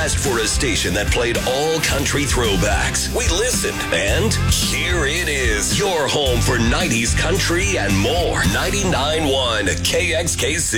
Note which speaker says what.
Speaker 1: asked for a station that played all country throwbacks. We listened, and here it is. Your home for 90s country and more. 99.1 KXKC.